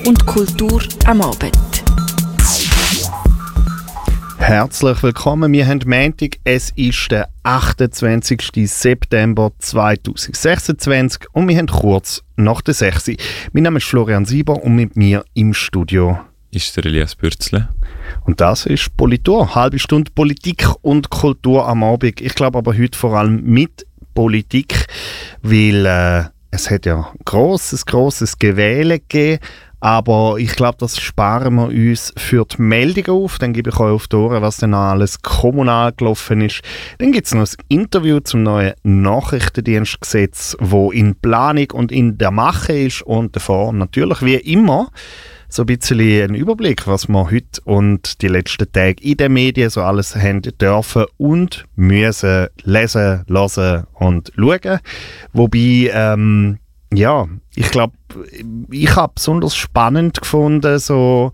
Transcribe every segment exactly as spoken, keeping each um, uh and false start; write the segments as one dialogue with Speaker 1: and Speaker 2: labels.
Speaker 1: und Kultur am Abend.
Speaker 2: Herzlich willkommen, wir haben Montag, es ist der achtundzwanzigsten September zweitausendsechsundzwanzig und wir haben kurz nach der sechs. Mein Name ist Florian Sieber und mit mir im Studio
Speaker 3: ist der Elias Bürzle.
Speaker 2: Und das ist Politur, halbe Stunde Politik und Kultur am Abend. Ich glaube aber heute vor allem mit Politik, weil äh, es hat ja grosses, grosses Gewähle gegeben. Aber ich glaube, das sparen wir uns für die Meldungen auf. Dann gebe ich euch auf die Ohren, was denn alles kommunal gelaufen ist. Dann gibt es noch ein Interview zum neuen Nachrichtendienstgesetz, wo in Planung und in der Mache ist. Und davor natürlich wie immer so ein bisschen ein Überblick, was wir heute und die letzten Tage in den Medien so alles haben dürfen und müssen lesen, hören und schauen. Wobei, ähm, ja, ich glaube, ich habe besonders spannend gefunden, so,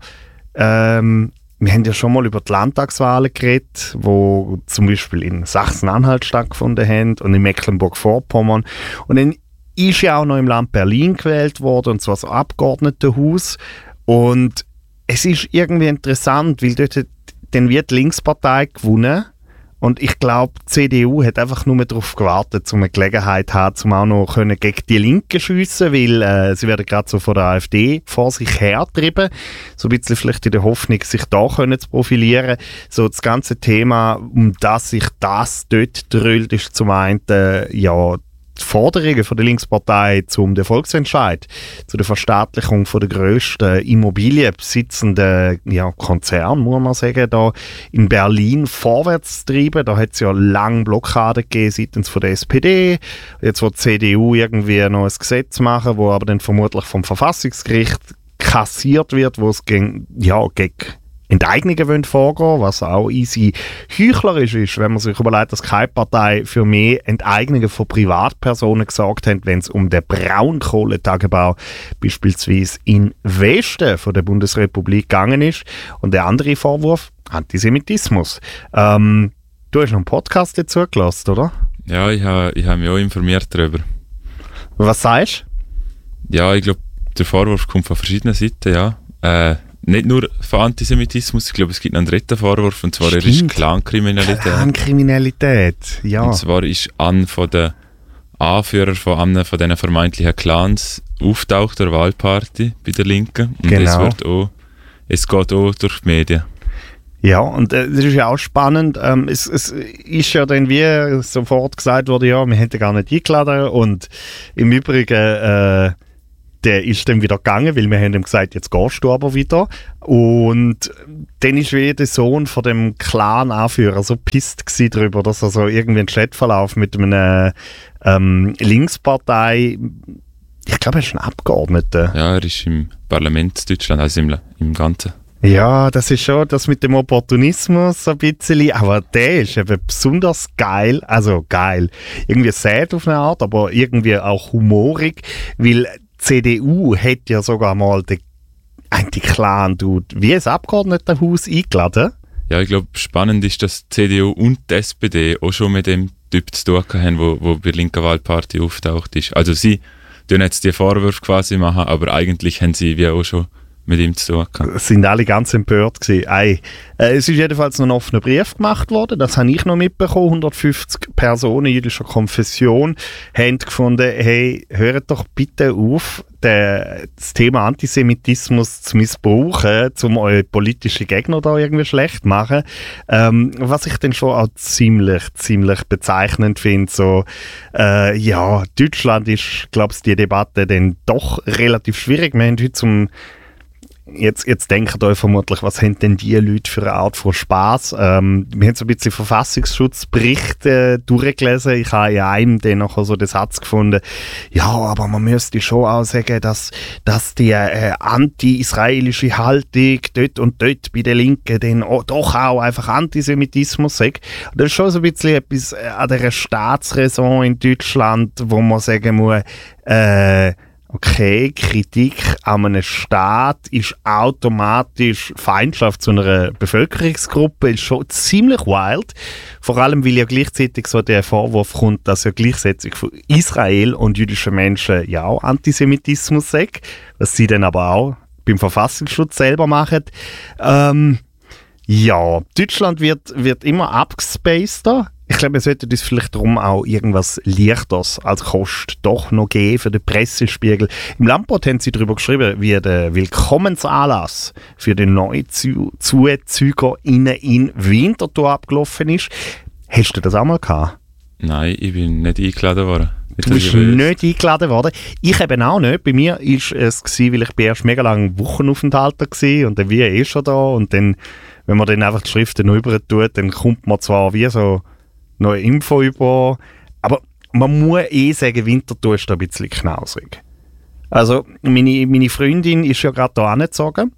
Speaker 2: ähm, wir haben ja schon mal über die Landtagswahlen geredet, wo zum Beispiel in Sachsen-Anhalt stattgefunden haben und in Mecklenburg-Vorpommern. Und dann ist ja auch noch im Land Berlin gewählt worden, und zwar das Abgeordnetenhaus. Und es ist irgendwie interessant, weil dort hat, dann wird die Linkspartei gewonnen. Und ich glaube, die C D U hat einfach nur darauf gewartet, um eine Gelegenheit zu haben, um auch noch können gegen die Linken schiessen, weil äh, sie werden gerade so von der AfD vor sich hertrieben. So ein bisschen vielleicht in der Hoffnung, sich da können zu profilieren. So das ganze Thema, um das sich das dort drüllt, ist zum einen äh, ja, die Forderungen von der Linkspartei zum den Volksentscheid, zu der Verstaatlichung von der grössten immobilienbesitzenden ja, Konzern, muss man sagen, da in Berlin vorwärts zu treiben. Da hat es ja lange Blockaden gegeben seitens von der S P D. Jetzt will die C D U irgendwie noch ein Gesetz machen, wo aber dann vermutlich vom Verfassungsgericht kassiert wird, wo es gegen, ja, gegen Enteignungen vorgehen, was auch easy heuchlerisch ist, wenn man sich überlegt, dass keine Partei für mehr Enteignungen von Privatpersonen gesorgt hat, wenn es um den Braunkohletagebau beispielsweise im Westen von der Bundesrepublik gegangen ist. Und der andere Vorwurf, Antisemitismus. Ähm, du hast noch einen Podcast dazu gelassen, oder?
Speaker 3: Ja, ich habe ich ha mich auch informiert darüber.
Speaker 2: Was sagst
Speaker 3: du? Ja, ich glaube, der Vorwurf kommt von verschiedenen Seiten, ja. Äh, Nicht nur von Antisemitismus, ich glaube, es gibt noch einen dritten Vorwurf, und zwar er ist Clankriminalität.
Speaker 2: Clankriminalität, ja.
Speaker 3: Und zwar ist an von den Anführer von einem von diesen vermeintlichen Clans auftaucht der Wahlparty bei der Linken. Und
Speaker 2: genau.
Speaker 3: es, wird auch, es geht auch durch die Medien.
Speaker 2: Ja, und äh, das ist ja auch spannend. Ähm, es, es ist ja dann wie sofort gesagt worden, ja, wir hätten gar nicht eingeladen, und im Übrigen äh, der ist dann wieder gegangen, weil wir haben ihm gesagt, jetzt gehst du aber wieder. Und dann ist wie der Sohn von dem Clan-Anführer so pisst darüber, dass er so irgendwie einen Chatverlauf mit einer ähm, Linkspartei, ich glaube, er ist ein Abgeordneter.
Speaker 3: Ja, er ist im Parlament Deutschland, also im, im Ganzen.
Speaker 2: Ja, das ist schon das mit dem Opportunismus so ein bisschen, aber der ist eben besonders geil, also geil, irgendwie sad auf eine Art, aber irgendwie auch humorig, weil die C D U hat ja sogar mal den Anti-Clan-Dude wie ein Abgeordnetenhaus eingeladen.
Speaker 3: Ja, ich glaube, spannend ist, dass die C D U und die S P D auch schon mit dem Typ zu tun haben, wo, wo bei der linken Wahlparty auftaucht ist. Also sie tun jetzt die Vorwürfe quasi machen, aber eigentlich haben sie wie auch schon mit ihm zu tun gehabt.
Speaker 2: Es sind alle ganz empört gewesen. Ei. Äh, es ist jedenfalls noch ein offener Brief gemacht worden, das habe ich noch mitbekommen. hundertfünfzig Personen jüdischer Konfession haben gefunden, hey, hört doch bitte auf, der, das Thema Antisemitismus zu missbrauchen, um eure politischen Gegner da irgendwie schlecht zu machen. Ähm, was ich dann schon auch ziemlich, ziemlich bezeichnend finde, so, äh, ja, Deutschland ist, glaube ich, die Debatte dann doch relativ schwierig. Wir haben heute zum Jetzt, jetzt denkt euch vermutlich, was haben denn die Leute für eine Art von Spass? Ähm, wir haben so ein bisschen Verfassungsschutzberichte durchgelesen. Ich habe in einem dann noch so den Satz gefunden, ja, aber man müsste schon auch sagen, dass, dass die äh, anti-israelische Haltung dort und dort bei den Linken dann auch, doch auch einfach Antisemitismus sagt. Das ist schon so ein bisschen etwas an der Staatsräson in Deutschland, wo man sagen muss, äh, okay, Kritik an einem Staat ist automatisch Feindschaft zu einer Bevölkerungsgruppe, ist schon ziemlich wild. Vor allem, weil ja gleichzeitig so der Vorwurf kommt, dass ja Gleichsetzung von Israel und jüdischen Menschen ja auch Antisemitismus sagt, was sie dann aber auch beim Verfassungsschutz selber machen. Ähm, ja, Deutschland wird, wird immer abgespaceder. Ich glaube, wir sollten uns vielleicht darum auch irgendwas Leichteres als Kost doch noch geben für den Pressespiegel. Im Landbot haben sie darüber geschrieben, wie der Willkommensanlass für den neuen Zuzüger in Winterthur abgelaufen ist. Hast du das auch mal gehabt?
Speaker 3: Nein, ich bin nicht eingeladen worden.
Speaker 2: Du bist nicht eingeladen worden. Ich eben auch nicht. Bei mir war es, gewesen, weil ich bin erst mega lange Wochenaufenthalt war und dann wie eh schon da. Und dann, wenn man dann einfach die Schriften rüber tut, dann kommt man zwar wie so neue Info über, aber man muss eh sagen, Winterthur ist da ein bisschen knausrig. Also meine, meine Freundin ist ja gerade hier angezogen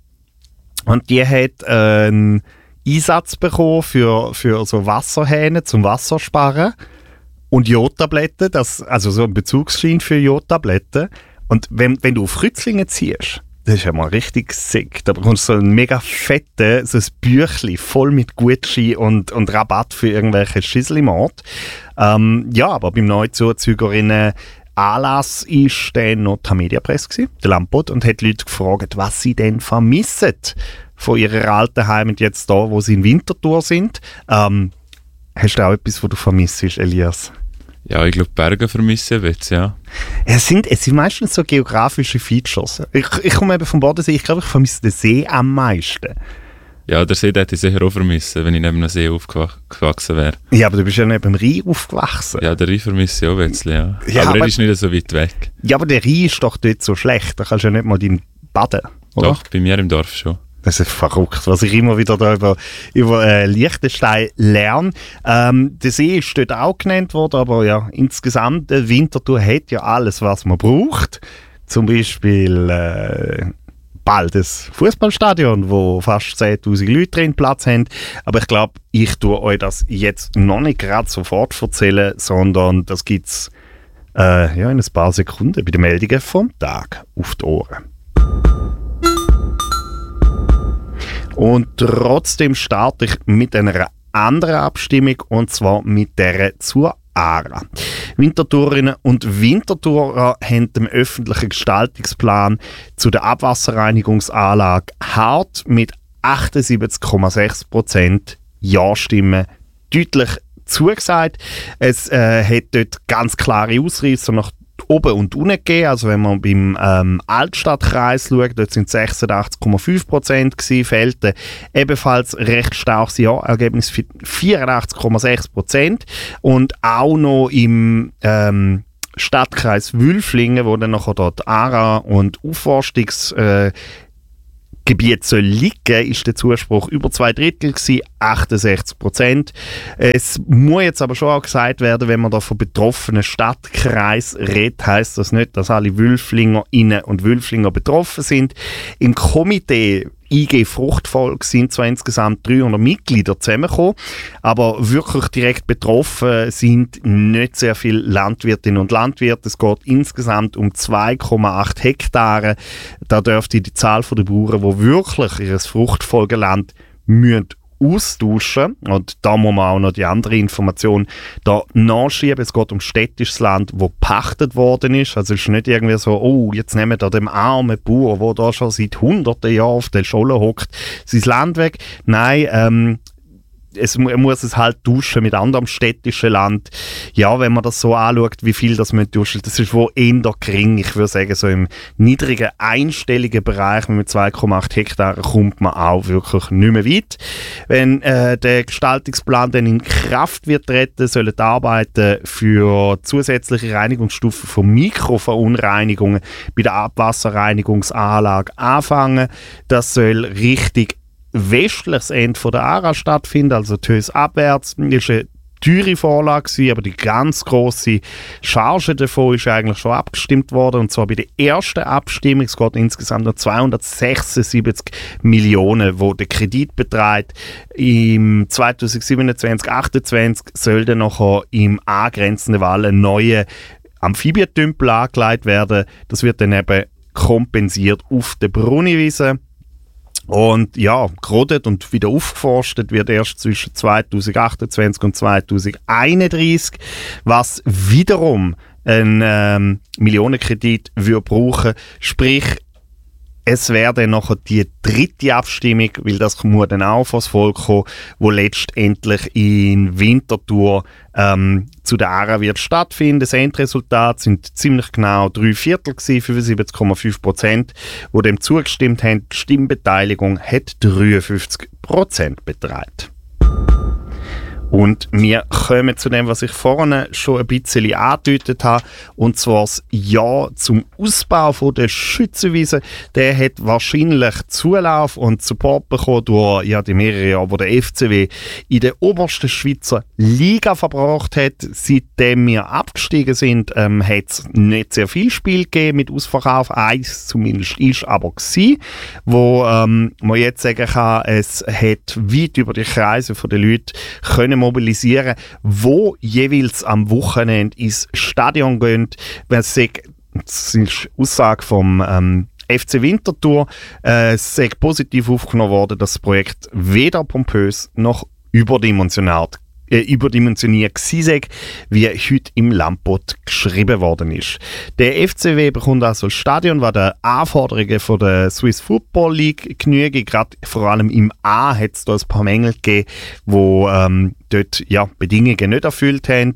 Speaker 2: und die hat einen Einsatz bekommen für, für so Wasserhähne zum Wassersparen und Jodtabletten, das, also so ein Bezugsschein für Jodtabletten. Und wenn, wenn du auf Rützlingen ziehst, das ist ja mal richtig sick. Da bekommst du so ein mega fette, so ein Büchlein voll mit Gutschein und, und Rabatt für irgendwelche Schisselimort. Ähm, ja, aber beim Neuzuzügerinnen Anlass war dann noch die Mediapresse gewesen, der Landbot, und hat Leute gefragt, was sie denn vermissen von ihrer alten Heimat jetzt da, wo sie in Winterthur sind. Ähm, hast du auch etwas, was du vermisst, Elias?
Speaker 3: Ja, ich glaube, Berge vermisse ich jetzt, ja.
Speaker 2: Es sind, es sind meistens so geografische Features. Ich, ich komme eben vom Bodensee, ich glaube, ich vermisse den See am meisten.
Speaker 3: Ja, der See hätte ich sicher auch vermissen, wenn ich neben einem See aufgewachsen wäre.
Speaker 2: Ja, aber du bist ja neben dem Rhein aufgewachsen.
Speaker 3: Ja, der Rhein vermisse ich auch ein bisschen, ja.
Speaker 2: Ja,
Speaker 3: aber,
Speaker 2: aber
Speaker 3: er ist nicht so weit weg.
Speaker 2: Ja, aber der Rhein ist doch dort so schlecht, da kannst du ja nicht mal dein baden, oder?
Speaker 3: Doch, bei mir im Dorf schon.
Speaker 2: Das ist verrückt, was ich immer wieder da über, über äh, Liechtenstein lerne. Ähm, der See ist dort auch genannt worden, aber ja, insgesamt, äh, Winterthur hat ja alles, was man braucht. Zum Beispiel äh, bald ein Fußballstadion, wo fast zehntausend Leute drin Platz haben. Aber ich glaube, ich tue euch das jetzt noch nicht gerade sofort erzählen, sondern das gibt es äh, ja, in ein paar Sekunden bei den Meldungen vom Tag auf die Ohren. Und trotzdem starte ich mit einer anderen Abstimmung, und zwar mit der zur A R A. Winterthurerinnen und Winterthurer haben dem öffentlichen Gestaltungsplan zu der Abwasserreinigungsanlage hart mit achtundsiebzig Komma sechs Prozent Ja-Stimmen deutlich zugesagt. Es äh, hat dort ganz klare Ausreißer nach oben und unten gegeben. Also wenn man beim ähm, Altstadtkreis schaut, dort sind sechsundachtzig Komma fünf Prozent gewesen, Felten ebenfalls recht starkes Ja-Ergebnis für vierundachtzig Komma sechs Prozent. Und auch noch im ähm, Stadtkreis Wülflingen, wo dann nachher dort A R A und Aufforstungs äh, Gebiet soll liegen, ist der Zuspruch über zwei Drittel gewesen, achtundsechzig Prozent. Es muss jetzt aber schon auch gesagt werden, wenn man da von betroffenen Stadtkreisen redet, heisst das nicht, dass alle Wülflingerinnen und Wülflinger betroffen sind. Im Komitee I G Fruchtvolk sind zwar insgesamt dreihundert Mitglieder zusammengekommen, aber wirklich direkt betroffen sind nicht sehr viele Landwirtinnen und Landwirte. Es geht insgesamt um zwei Komma acht Hektare. Da dürfte die Zahl der Bauern, die wirklich ihr Fruchtfolgeland müssen austauschen. Und da muss man auch noch die andere Information da nachschieben. Es geht um städtisches Land, das gepachtet worden ist. Also es ist nicht irgendwie so, oh, jetzt nehmen wir dem armen Bauer, der da schon seit hunderten Jahren auf der Scholle hockt, sein Land weg. Nein, ähm, es, er muss es halt tauschen mit anderem städtischen Land. Ja, wenn man das so anschaut, wie viel das man tauschen, das ist wohl eher gering. Ich würde sagen, so im niedrigen, einstelligen Bereich mit zwei Komma acht Hektaren kommt man auch wirklich nicht mehr weit. Wenn äh, der Gestaltungsplan dann in Kraft wird treten, sollen die Arbeiten für zusätzliche Reinigungsstufen von Mikroverunreinigungen bei der Abwasserreinigungsanlage anfangen. Das soll richtig westliches Ende von der A R A stattfinden, also Tös abwärts. Das war eine teure Vorlage, aber die ganz grosse Charge davon ist eigentlich schon abgestimmt worden, und zwar bei der ersten Abstimmung. Es geht insgesamt noch zweihundertsechsundsiebzig Millionen, wo der Kredit beträgt. Im zweitausendsiebenundzwanzig achtundzwanzig soll dann nachher im angrenzenden Wall ein neuer Amphibientümpel angelegt werden. Das wird dann eben kompensiert auf der Brunniwiese. Und ja, gerodet und wieder aufgeforstet wird erst zwischen zweitausendachtundzwanzig und zweitausendeinunddreißig, was wiederum einen ähm, Millionenkredit würde brauchen. Sprich, Es wäre dann nachher die dritte Abstimmung, weil das muss dann auch vor das Volk kommen, wo letztendlich in Winterthur ähm, zu der A R A wird stattfinden. Das Endresultat sind ziemlich genau drei Viertel gewesen, fünfundsiebzig Komma fünf Prozent, die dem zugestimmt haben. Die Stimmbeteiligung hat dreiundfünfzig Prozent betragen. Und wir kommen zu dem, was ich vorhin schon ein bisschen angedeutet habe, und zwar das Ja zum Ausbau von der Schützenwiese. Der hat wahrscheinlich Zulauf und Support bekommen durch ja, die mehreren Jahre, wo der F C W in der obersten Schweizer Liga verbracht hat. Seitdem wir abgestiegen sind, ähm, hat es nicht sehr viel Spiel gegeben mit Ausverkauf. Eins zumindest ist aber gewesen, wo ähm, man jetzt sagen kann, es hat weit über die Kreise der Leute können mobilisieren, wo jeweils am Wochenende ins Stadion gehen. Das ist Aussage vom ähm, F C Winterthur. Äh, es ist positiv aufgenommen worden, dass das Projekt weder pompös noch überdimensioniert Äh, überdimensioniert gewesen, wie heute im Lampot geschrieben worden ist. Der F C W bekommt also das Stadion, was den Anforderungen von der Swiss Football League genügt. Gerade vor allem im A hat es da ein paar Mängel gegeben, wo ähm, dort ja, Bedingungen nicht erfüllt haben,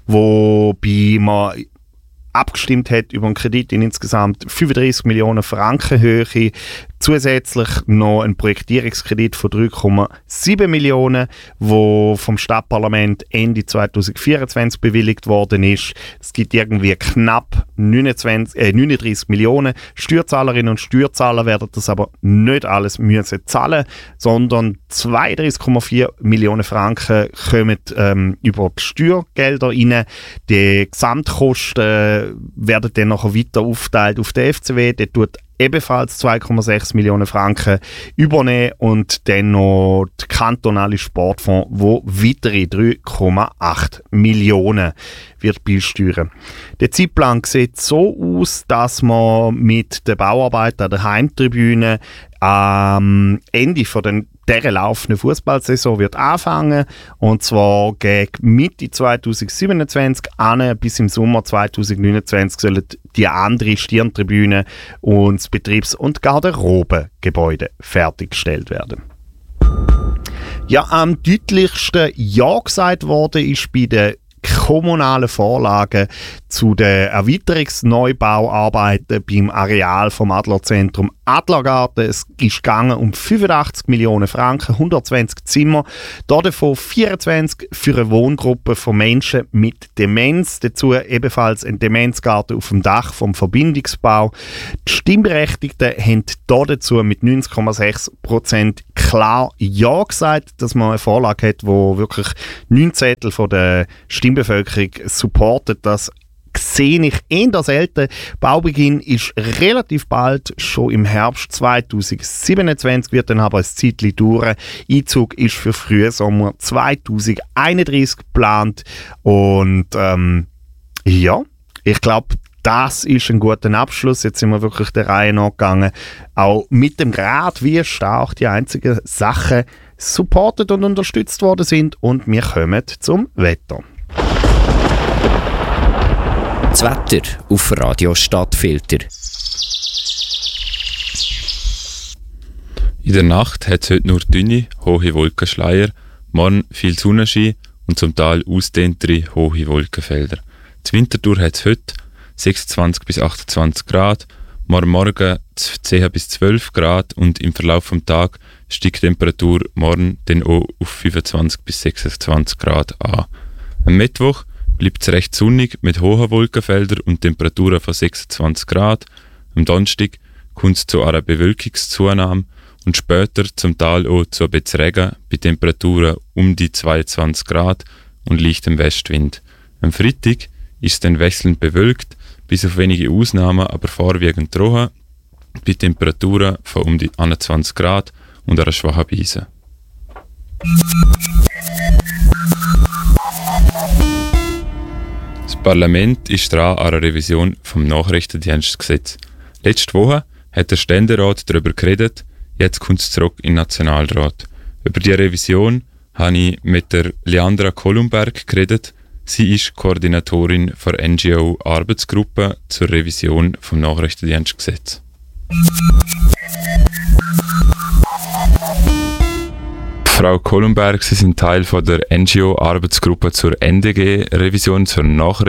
Speaker 2: wobei man abgestimmt hat über einen Kredit in insgesamt fünfunddreissig Millionen Franken Höhe. Zusätzlich noch ein Projektierungskredit von drei Komma sieben Millionen, wo vom Stadtparlament Ende zweitausendvierundzwanzig bewilligt worden ist. Es gibt irgendwie knapp neunundzwanzig, äh, neununddreissig Millionen. Steuerzahlerinnen und Steuerzahler werden das aber nicht alles müssen zahlen, sondern zweiunddreissig Komma vier Millionen Franken kommen ähm, über die Steuergelder rein. Die Gesamtkosten äh, werden dann nachher weiter aufgeteilt auf den F C W. Der tut ebenfalls zwei Komma sechs Millionen Franken übernehmen und dann noch der kantonale Sportfonds, wo weitere drei Komma acht Millionen wird beisteuern. Der Zeitplan sieht so aus, dass man mit der Bauarbeit an der Heimtribüne am Ende von den dieser laufenden Fußballsaison wird anfangen, und zwar gegen Mitte zweitausendsiebenundzwanzig an bis im Sommer zweitausendneunundzwanzig sollen die andere Stirntribüne und das Betriebs- und Garderobengebäude fertiggestellt werden. Ja, am deutlichsten Ja gesagt worden ist bei den kommunalen Vorlagen zu den Erweiterungsneubauarbeiten beim Areal vom Adlerzentrum Adlergarten. Es ist gegangen um fünfundachtzig Millionen Franken, hundertzwanzig Zimmer, davon vierundzwanzig für eine Wohngruppe von Menschen mit Demenz. Dazu ebenfalls ein Demenzgarten auf dem Dach vom Verbindungsbau. Die Stimmberechtigten haben dazu mit neunzig Komma sechs Prozent klar Ja gesagt, dass man eine Vorlage hat, wo wirklich neun Zettel von der Stimmbevölkerung supportet. Das sehe ich eher selten. Baubeginn ist relativ bald, schon im Herbst zweitausendsiebenundzwanzig, wird dann aber ein Zeitchen dauern. Einzug ist für Frühsommer zweitausendeinunddreißig geplant. Und ähm, ja, ich glaube, das ist ein guter Abschluss. Jetzt sind wir wirklich der Reihe nachgegangen. Auch mit dem Grad, wie stark die einzigen Sachen supportet und unterstützt worden sind. Und wir kommen zum Wetter.
Speaker 4: Das Wetter auf Radio Stadtfilter.
Speaker 3: In der Nacht hat es heute nur dünne, hohe Wolkenschleier, morgen viel Sonnenschein und zum Teil ausdehntere, hohe Wolkenfelder. Die Winterthur hat es heute sechsundzwanzig bis achtundzwanzig Grad, morgen Morgen zehn bis zwölf Grad und im Verlauf des Tages steigt die Temperatur morgen dann auch auf fünfundzwanzig bis sechsundzwanzig Grad an. Am Mittwoch bleibt es recht sonnig mit hohen Wolkenfeldern und Temperaturen von sechsundzwanzig Grad. Am Donnerstag kommt es zu einer Bewölkungszunahme und später zum Teil auch zu ein bisschen Regen bei Temperaturen um die zweiundzwanzig Grad und leichtem Westwind. Am Freitag ist es dann wechselnd bewölkt, bis auf wenige Ausnahmen, aber vorwiegend trocken, bei Temperaturen von um die einundzwanzig Grad und einer schwachen Brise. Das Parlament ist dran an einer Revision vom Nachrichtendienstgesetz. Letzte Woche hat der Ständerat darüber geredet, jetzt kommt es zurück in den Nationalrat. Über die Revision habe ich mit der Leandra Kolumberg geredet. Sie ist Koordinatorin der N G O-Arbeitsgruppe zur Revision vom Nachrichtendienstgesetz. Frau Kollenberg, Sie sind Teil von der N G O-Arbeitsgruppe zur N D G-Revision, zur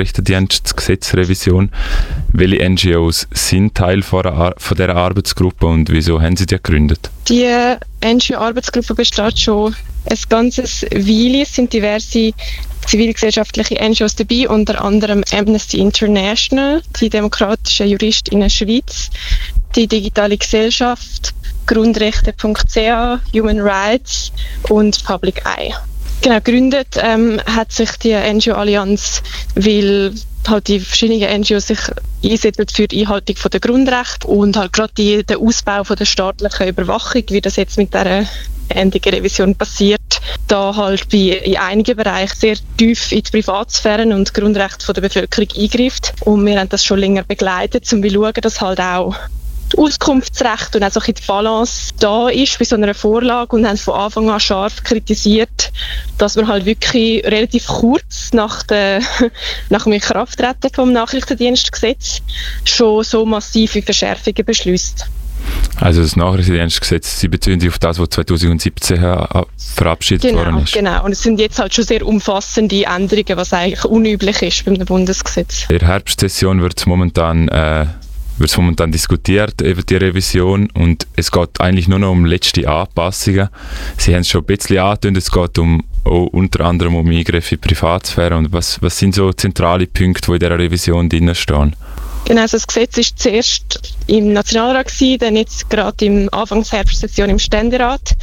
Speaker 3: Nachrichtendienstgesetzrevision. Welche N G Os sind Teil von, der, von dieser Arbeitsgruppe und wieso haben Sie die gegründet?
Speaker 5: Die N G O-Arbeitsgruppe besteht schon ein ganzes Weile. Es sind diverse zivilgesellschaftliche N G Os dabei, unter anderem Amnesty International, die demokratischen JuristInnen Schweiz, die digitale Gesellschaft, Grundrechte Punkt c h, Human Rights und Public Eye. Genau, gegründet ähm, hat sich die N G O-Allianz, weil halt die verschiedenen N G Os sich einsetzen für die Einhaltung der Grundrechte und halt gerade die, den Ausbau von der staatlichen Überwachung, wie das jetzt mit dieser N D G-Revision passiert, da halt bei, in einigen Bereichen sehr tief in die Privatsphäre und die Grundrechte der Bevölkerung eingreift. Und wir haben das schon länger begleitet, um zu schauen, dass halt auch Auskunftsrecht und auch so ein bisschen die Balance da ist bei so einer Vorlage und haben von Anfang an scharf kritisiert, dass man halt wirklich relativ kurz nach, der, nach dem Inkrafttreten vom Nachrichtendienstgesetz schon so massive Verschärfungen beschließt.
Speaker 3: Also das Nachrichtendienstgesetz, Sie beziehen sich auf das, was zwanzig siebzehn verabschiedet
Speaker 5: genau,
Speaker 3: worden ist? Genau,
Speaker 5: und es sind jetzt halt schon sehr umfassende Änderungen, was eigentlich unüblich ist beim Bundesgesetz.
Speaker 3: In der Herbstsession wird es momentan... Äh wird momentan diskutiert, eben die Revision, und es geht eigentlich nur noch um letzte Anpassungen. Sie haben es schon ein bisschen angetönt, es geht um, auch unter anderem um Eingriffe in die Privatsphäre. Und was, was sind so zentrale Punkte, die in dieser Revision drin stehen?
Speaker 5: Genau, also das Gesetz war zuerst im Nationalrat gewesen, dann jetzt gerade im Anfangsherbstsession im Ständerat.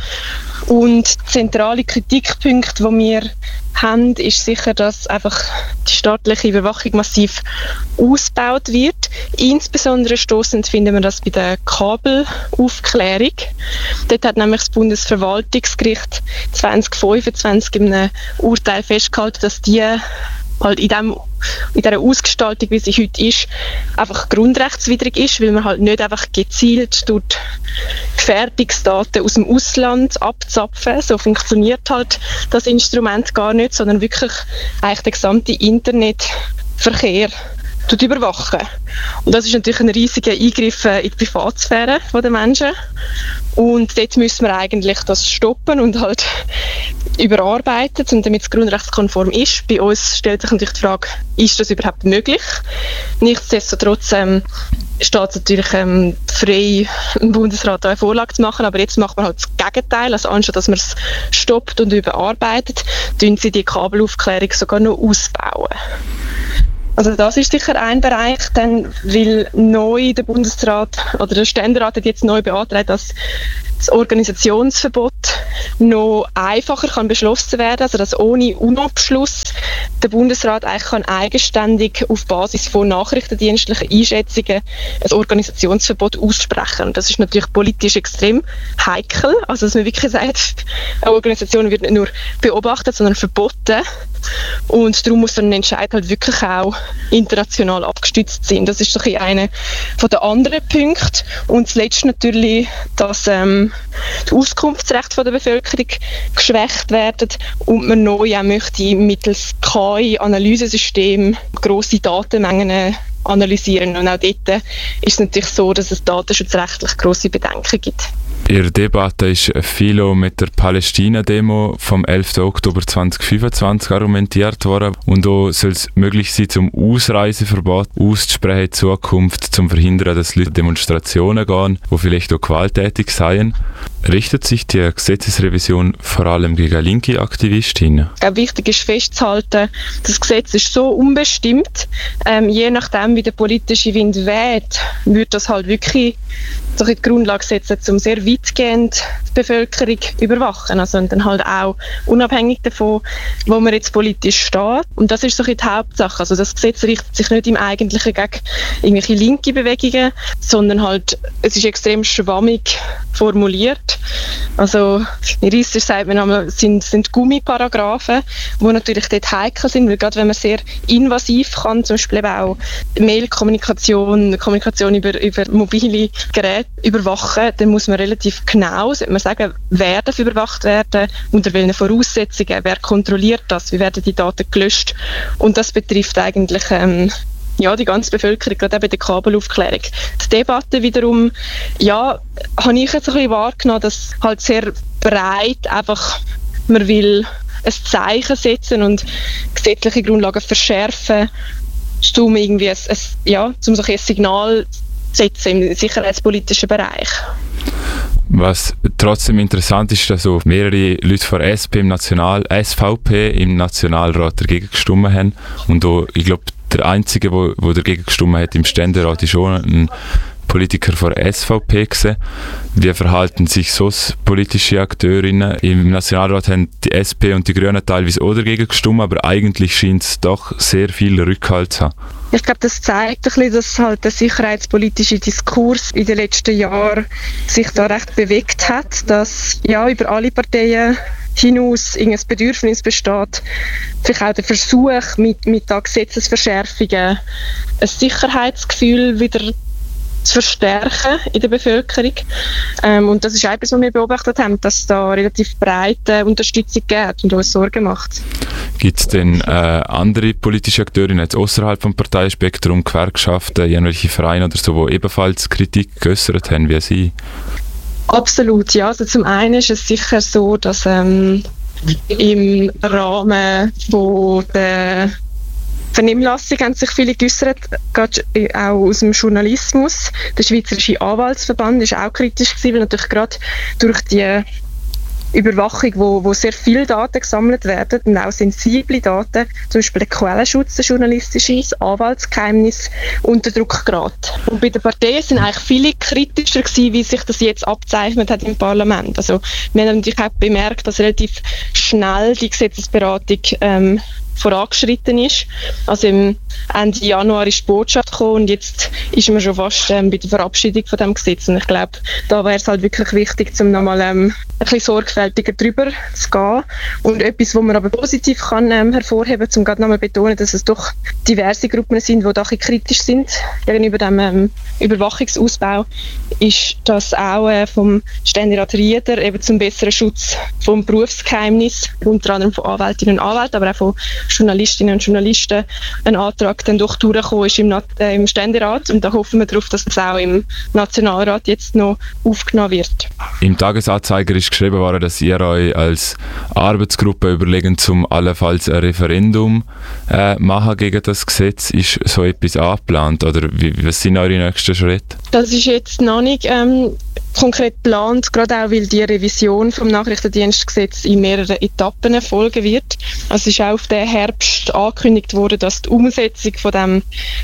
Speaker 5: Und zentrale Kritikpunkte, die wir haben, ist sicher, dass einfach die staatliche Überwachung massiv ausgebaut wird. Insbesondere stossend finden wir das bei der Kabelaufklärung. Dort hat nämlich das Bundesverwaltungsgericht zwanzig fünfundzwanzig in einem Urteil festgehalten, dass die halt in, dem, in dieser Ausgestaltung, wie sie heute ist, einfach grundrechtswidrig ist, weil man halt nicht einfach gezielt durch Gefährdungsdaten aus dem Ausland abzapfen. So funktioniert halt das Instrument gar nicht, sondern wirklich eigentlich den gesamten Internetverkehr überwachen. Und das ist natürlich ein riesiger Eingriff in die Privatsphäre der Menschen. Und dort müssen wir eigentlich das stoppen und halt überarbeiten, und damit es grundrechtskonform ist. Bei uns stellt sich natürlich die Frage, ist das überhaupt möglich? Nichtsdestotrotz ähm, steht es natürlich ähm, frei, im Bundesrat eine Vorlage zu machen, aber jetzt macht man halt das Gegenteil. Also anstatt dass man es stoppt und überarbeitet, tun sie die Kabelaufklärung sogar noch ausbauen. Also das ist sicher ein Bereich, dann, weil neu der Bundesrat oder der Ständerat hat jetzt neu beantragt, dass das Organisationsverbot noch einfacher kann beschlossen werden, also dass ohne U N O-Beschluss der Bundesrat eigentlich kann eigenständig auf Basis von nachrichtendienstlichen Einschätzungen ein Organisationsverbot aussprechen. Und das ist natürlich politisch extrem heikel, also dass man wirklich sagt, eine Organisation wird nicht nur beobachtet, sondern verboten. Und darum muss ein Entscheid halt wirklich auch international abgestützt sein. Das ist so ein einer von den anderen Punkten. Und zuletzt natürlich, dass ähm, die Auskunftsrechte der Bevölkerung geschwächt werden und man neu auch möchte mittels K I-Analysesystem grosse Datenmengen analysieren. Und auch dort ist es natürlich so, dass es datenschutzrechtlich grosse Bedenken gibt.
Speaker 3: In der Debatte ist viel mit der Palästina-Demo vom elften Oktober zweitausendfünfundzwanzig argumentiert worden. Und auch soll es möglich sein, zum Ausreiseverbot auszusprechen in Zukunft, um zu verhindern, dass Leute Demonstrationen gehen, die vielleicht auch gewalttätig seien. Richtet sich die Gesetzesrevision vor allem gegen linke Aktivistinnen?
Speaker 5: Ich glaube, wichtig ist festzuhalten, das Gesetz ist so unbestimmt. Ähm, je nachdem, wie der politische Wind weht, wird das halt wirklich so die Grundlage setzen, um sehr weitgehend die Bevölkerung zu überwachen. Also und dann halt auch unabhängig davon, wo man jetzt politisch steht. Und das ist so die Hauptsache. Also das Gesetz richtet sich nicht im Eigentlichen gegen irgendwelche linke Bewegungen, sondern halt, es ist extrem schwammig formuliert. Also juristisch sagt man einmal, sind, sind Gummiparagraphen, die natürlich dort heikel sind, weil gerade wenn man sehr invasiv kann, zum Beispiel eben auch Mail-Kommunikation, Kommunikation über, über mobile Geräte überwachen, dann muss man relativ genau sollte man sagen, wer darf überwacht werden, unter welchen Voraussetzungen, wer kontrolliert das, wie werden die Daten gelöscht. Und das betrifft eigentlich ähm, ja, die ganze Bevölkerung, gerade eben bei der Kabelaufklärung. Die Debatte wiederum, ja, habe ich jetzt ein bisschen wahrgenommen, dass halt sehr breit einfach, man will ein Zeichen setzen und gesetzliche Grundlagen verschärfen, um irgendwie ein, ein, ja, um so ein Signal zu setzen im sicherheitspolitischen Bereich.
Speaker 3: Was trotzdem interessant ist, dass so mehrere Leute von S P im National, S V P im Nationalrat dagegen gestimmt haben. Und auch, ich glaube, der Einzige, der dagegen gestimmt hat im Ständerat, ist schon ein Politiker von S V P gewesen. Wie verhalten sich sonst politische Akteurinnen? Im Nationalrat haben die S P und die Grünen teilweise auch dagegen gestimmt, aber eigentlich scheint es doch sehr viel Rückhalt zu haben.
Speaker 5: Ich glaube, das zeigt ein bisschen, dass halt der sicherheitspolitische Diskurs in den letzten Jahren sich da recht bewegt hat, dass ja über alle Parteien hinaus irgendein Bedürfnis besteht, vielleicht auch der Versuch mit, mit da Gesetzesverschärfungen ein Sicherheitsgefühl wieder zu verstärken in der Bevölkerung. Ähm, und das ist etwas, was wir beobachtet haben, dass es da relativ breite Unterstützung gibt und uns Sorgen macht.
Speaker 3: Gibt es denn äh, andere politische Akteurinnen jetzt außerhalb vom Parteienspektrum, Gewerkschaften, irgendwelche Vereine oder so, die ebenfalls Kritik geäußert haben wie Sie?
Speaker 5: Absolut, ja. Also zum einen ist es sicher so, dass ähm, im Rahmen von der Vernehmlassung haben sich viele geäußert, gerade auch aus dem Journalismus. Der Schweizerische Anwaltsverband war auch kritisch gewesen, weil natürlich gerade durch die Überwachung, wo, wo sehr viele Daten gesammelt werden und auch sensible Daten, zum Beispiel der Quellenschutz, der journalistische, das Anwaltsgeheimnis, unter Druck geraten. Und bei den Parteien sind eigentlich viele kritischer gewesen, wie sich das jetzt abzeichnet hat im Parlament. Also wir haben natürlich auch bemerkt, dass relativ schnell die Gesetzesberatung ähm, vorangeschritten ist. Also im Ende Januar ist die Botschaft gekommen und jetzt ist man schon fast ähm, bei der Verabschiedung von dem Gesetz. Und ich glaube, da wäre es halt wirklich wichtig, um nochmal ähm, ein bisschen sorgfältiger drüber zu gehen. Und etwas, was man aber positiv kann ähm, hervorheben, um gerade nochmal betonen, dass es doch diverse Gruppen sind, die da ein bisschen kritisch sind gegenüber dem ähm, Überwachungsausbau, ist das auch äh, vom Ständerat Rieder eben zum besseren Schutz vom Berufsgeheimnis, unter anderem von Anwältinnen und Anwälten, aber auch von Journalistinnen und Journalisten, ein Antrag dann doch durchgekommen ist im, äh, im Ständerat, und da hoffen wir darauf, dass das auch im Nationalrat jetzt noch aufgenommen wird.
Speaker 3: Im Tagesanzeiger ist geschrieben worden, dass ihr euch als Arbeitsgruppe überlegt, zum allenfalls ein Referendum äh, machen gegen das Gesetz. Ist so etwas angeplant oder wie, was sind eure nächsten Schritte? Das
Speaker 5: ist jetzt noch nicht ähm, konkret geplant, gerade auch, weil die Revision vom Nachrichtendienstgesetz in mehreren Etappen erfolgen wird. Also es ist auch auf den Herbst angekündigt worden, dass die Umsetzung von dem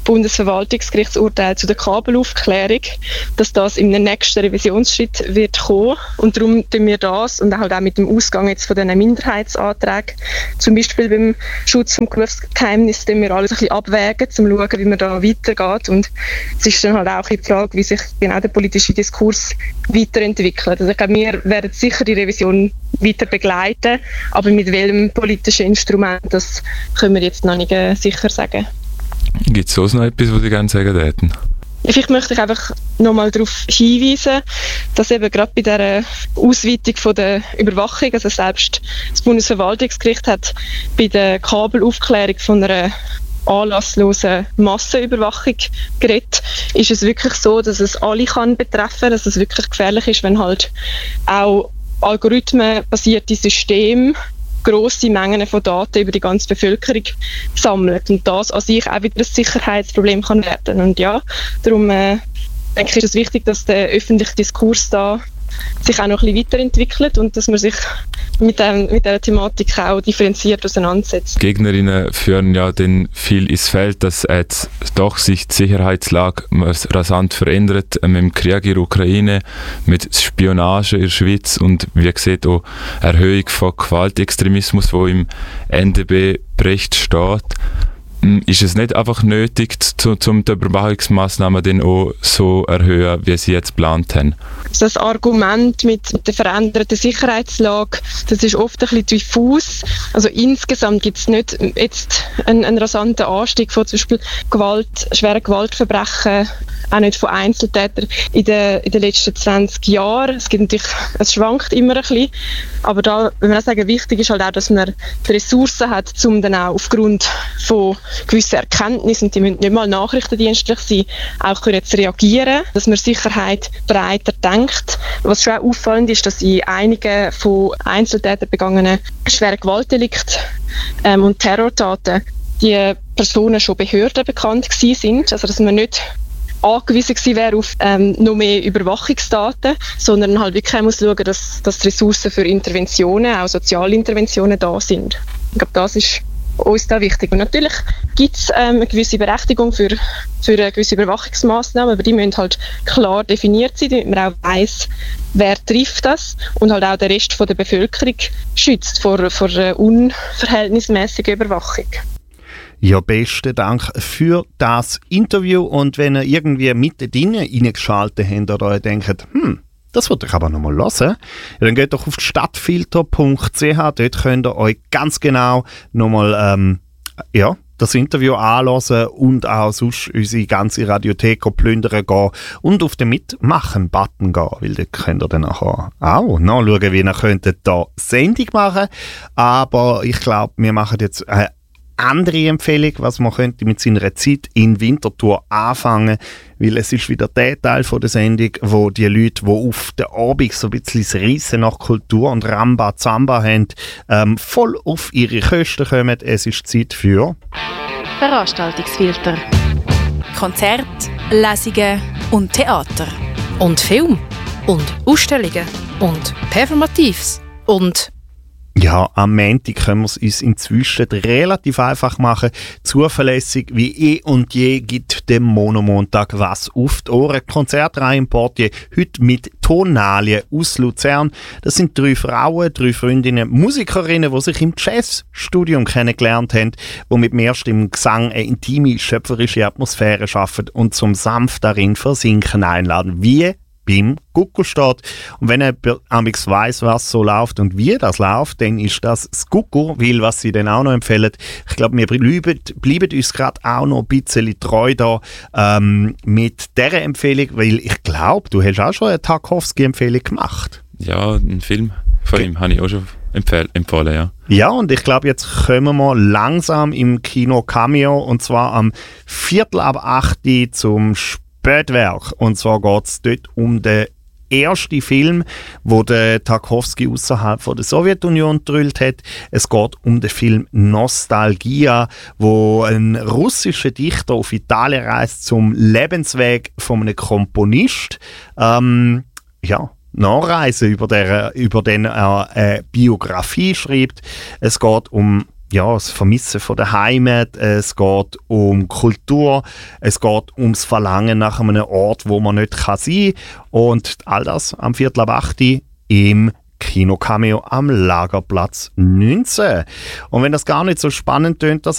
Speaker 5: Bundesverwaltungsgerichtsurteil zu der Kabelaufklärung, dass das im nächsten Revisionsschritt wird kommen. Und darum tun wir das und halt auch mit dem Ausgang jetzt von diesen Minderheitsanträgen, zum Beispiel beim Schutz vom Berufsgeheimnis, tun wir alles ein bisschen abwägen, um zu schauen, wie man da weitergeht. Und es ist dann halt auch die Frage, wie sich genau der politische Diskurs weiterentwickelt. Also ich glaube, wir werden sicher die Revision weiter begleiten, aber mit welchem politischen Instrument, das können wir jetzt noch nicht äh, sicher sagen.
Speaker 3: Gibt es sonst noch etwas, was Sie gerne sagen hätten?
Speaker 5: Vielleicht möchte ich einfach nochmal darauf hinweisen, dass eben gerade bei dieser Ausweitung von der Überwachung, also selbst das Bundesverwaltungsgericht hat bei der Kabelaufklärung von einer anlasslosen Massenüberwachung geredet, ist es wirklich so, dass es alle kann betreffen, dass es wirklich gefährlich ist, wenn halt auch algorithmenbasierte Systeme grosse Mengen von Daten über die ganze Bevölkerung sammelt und das an sich auch wieder ein Sicherheitsproblem kann werden. Und ja, darum äh, denke ich, ist es wichtig, dass der öffentliche Diskurs da sich auch noch ein bisschen weiterentwickelt und dass man sich mit, dem, mit dieser Thematik auch differenziert auseinandersetzt.
Speaker 3: Gegnerinnen führen ja dann viel ins Feld, dass jetzt doch sich die Sicherheitslage rasant verändert mit dem Krieg in der Ukraine, mit Spionage in der Schweiz und wie gesagt auch Erhöhung von Gewaltextremismus, wo im N D B-Bericht steht. Ist es nicht einfach nötig, zu, zum die Überwachungsmaßnahmen dann auch so erhöhen, wie Sie jetzt geplant haben?
Speaker 5: Das Argument mit der veränderten Sicherheitslage, das ist oft ein bisschen diffus. Also insgesamt gibt es nicht jetzt einen, einen rasanten Anstieg von zum Beispiel Gewalt, schweren Gewaltverbrechen, auch nicht von Einzeltätern in den, in den letzten zwanzig Jahren. Es gibt natürlich, es schwankt immer ein bisschen, aber da, wenn wir auch sagen, wichtig ist halt auch, dass man die Ressourcen hat, um dann auch aufgrund von gewisse Erkenntnisse, und die müssen nicht mal nachrichtendienstlich sein, auch können zu reagieren, dass man Sicherheit breiter denkt. Was schon auch auffallend ist, dass in einigen von Einzeltätern begangenen schweren Gewaltdelikten ähm, und Terrortaten die Personen schon Behörden bekannt gewesen sind, also dass man nicht angewiesen gewesen wäre auf ähm, noch mehr Überwachungsdaten, sondern halt wirklich muss schauen, dass, dass Ressourcen für Interventionen, auch Sozialinterventionen da sind. Ich glaube, das ist uns da wichtig. Und natürlich gibt es ähm, eine gewisse Berechtigung für, für eine gewisse Überwachungsmaßnahmen, aber die müssen halt klar definiert sein, damit man auch weiss, wer trifft das und halt auch den Rest von der Bevölkerung schützt vor, vor einer unverhältnismäßigen Überwachung.
Speaker 2: Ja, besten Dank für das Interview. Und wenn ihr irgendwie mittendrin reingeschaltet habt oder ihr denkt, hm, das würde ich aber noch mal hören, ja, dann geht doch auf stadtfilter punkt c h. Dort könnt ihr euch ganz genau noch mal ähm, ja, das Interview anhören und auch sonst unsere ganze Radiothek plündern gehen und auf den Mitmachen-Button gehen, weil dort könnt ihr dann nachher auch nachschauen, wie ihr könntet da Sendung machen. Aber ich glaube, wir machen jetzt eine andere Empfehlung, was man könnte mit seiner Zeit in Winterthur anfangen, weil es ist wieder der Teil von der Sendung, wo die Leute, die auf den Abend so ein bisschen das Reissen nach Kultur und Ramba-Zamba haben, ähm, voll auf ihre Kosten kommen. Es ist Zeit für
Speaker 1: Veranstaltungsfilter. Konzerte, Lesungen und Theater. Und Film. Und Ausstellungen. Und Performatives. Und
Speaker 2: ja, am Montag können wir es uns inzwischen relativ einfach machen. Zuverlässig wie eh und je gibt dem Monomontag was auf die Ohren. Konzertreihe im Portier, heute mit Tonalien aus Luzern. Das sind drei Frauen, drei Freundinnen, Musikerinnen, die sich im Jazzstudium kennengelernt haben, die mit mehrstimmigen Gesang eine intime, schöpferische Atmosphäre schaffen und zum sanft darin versinken einladen. Wie beim Gucko-Stadt. Und wenn er amigs weiss, was so läuft und wie das läuft, dann ist das das Gucko, weil was sie dann auch noch empfehlen, ich glaube, wir bleiben, bleiben uns gerade auch noch ein bisschen treu da ähm, mit dieser Empfehlung, weil ich glaube, du hast auch schon eine Tarkowski-Empfehlung gemacht.
Speaker 3: Ja, einen Film von ihm habe ich auch schon empfehl- empfohlen, ja.
Speaker 2: Ja, und ich glaube, jetzt kommen wir langsam im Kino Cameo, und zwar am Viertel ab acht zum Spiel Spätwerk. Und zwar geht es dort um den ersten Film, wo der Tarkowski außerhalb der Sowjetunion gedrillt hat. Es geht um den Film Nostalgia, wo ein russischer Dichter auf Italien reist zum Lebensweg von einem Komponist. Ähm, ja, Nachreise über, der, über den er eine Biografie schreibt. Es geht um ja, das Vermissen von der Heimat, es geht um Kultur, es geht ums Verlangen nach einem Ort, wo man nicht kann sein kann. Und all das am Viertel ab acht im Kino Cameo am Lagerplatz neunzehn. Und wenn das gar nicht so spannend tönt, das